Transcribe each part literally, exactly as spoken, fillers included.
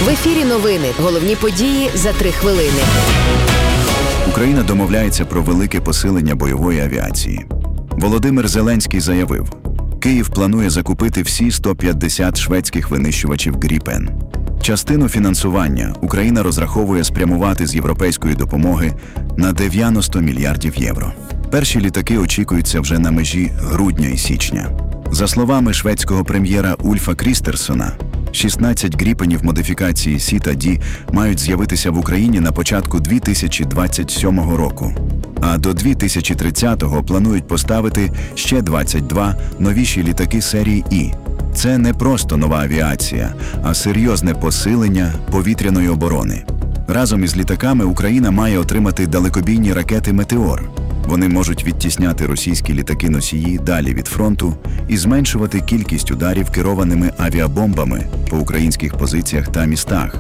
В ефірі новини. Головні події за три хвилини. Україна домовляється про велике посилення бойової авіації. Володимир Зеленський заявив, Київ планує закупити всі сто п'ятдесят шведських винищувачів «Гріпен». Частину фінансування Україна розраховує спрямувати з європейської допомоги на дев'яносто мільярдів євро. Перші літаки очікуються вже на межі грудня і січня. За словами шведського прем'єра Ульфа Крістерсона, шістнадцять «Гріпенів» модифікації Сі та Ді мають з'явитися в Україні на початку дві тисячі двадцять сьомого року. А до дві тисячі тридцятого планують поставити ще двадцять два новіші літаки серії І. Це не просто нова авіація, а серйозне посилення повітряної оборони. Разом із літаками Україна має отримати далекобійні ракети «Метеор». Вони можуть відтісняти російські літаки-носії далі від фронту і зменшувати кількість ударів керованими авіабомбами по українських позиціях та містах.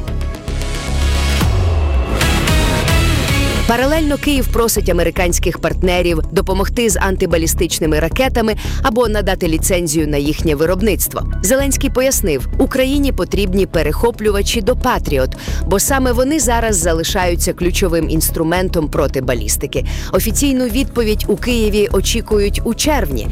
Паралельно Київ просить американських партнерів допомогти з антибалістичними ракетами або надати ліцензію на їхнє виробництво. Зеленський пояснив, Україні потрібні перехоплювачі до «Патріот», бо саме вони зараз залишаються ключовим інструментом проти балістики. Офіційну відповідь у Києві очікують у червні.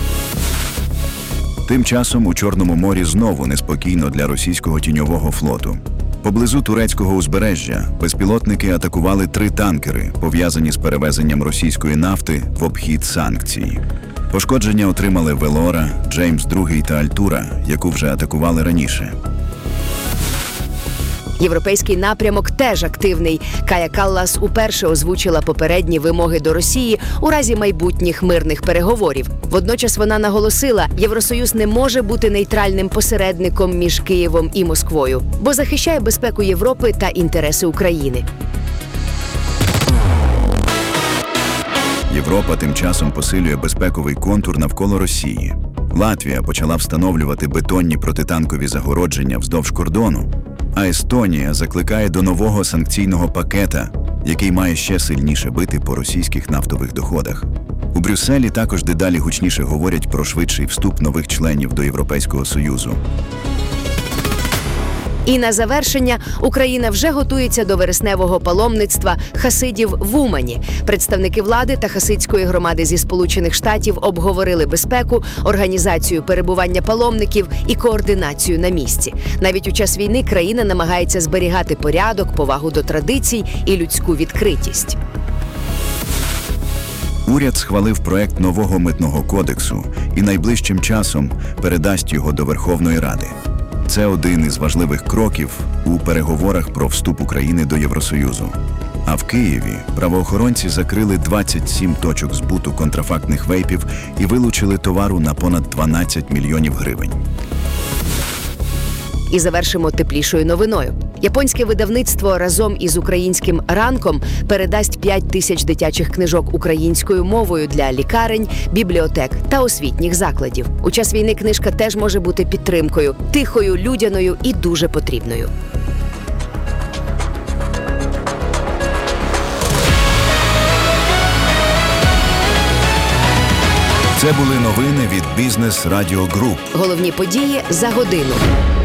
Тим часом у Чорному морі знову неспокійно для російського тіньового флоту. Поблизу турецького узбережжя безпілотники атакували три танкери, пов'язані з перевезенням російської нафти в обхід санкцій. Пошкодження отримали «Велора», «Джеймс другий» та «Альтура», яку вже атакували раніше. Європейський напрямок теж активний. Кая Каллас уперше озвучила попередні вимоги до Росії у разі майбутніх мирних переговорів. Водночас вона наголосила, Євросоюз не може бути нейтральним посередником між Києвом і Москвою, бо захищає безпеку Європи та інтереси України. Європа тим часом посилює безпековий контур навколо Росії. Латвія почала встановлювати бетонні протитанкові загородження вздовж кордону, а Естонія закликає до нового санкційного пакета, який має ще сильніше бити по російських нафтових доходах. У Брюсселі також дедалі гучніше говорять про швидший вступ нових членів до Європейського Союзу. І на завершення, Україна вже готується до вересневого паломництва хасидів в Умані. Представники влади та хасидської громади зі Сполучених Штатів обговорили безпеку, організацію перебування паломників і координацію на місці. Навіть у час війни країна намагається зберігати порядок, повагу до традицій і людську відкритість. Уряд схвалив проект нового митного кодексу і найближчим часом передасть його до Верховної Ради. Це один із важливих кроків у переговорах про вступ України до Євросоюзу. А в Києві правоохоронці закрили двадцять сім точок збуту контрафактних вейпів і вилучили товару на понад дванадцять мільйонів гривень. І завершимо теплішою новиною. Японське видавництво разом із українським «Ранком» передасть п'ять тисяч дитячих книжок українською мовою для лікарень, бібліотек та освітніх закладів. У час війни книжка теж може бути підтримкою, тихою, людяною і дуже потрібною. Це були новини від Бізнес Радіо Груп. Головні події за годину.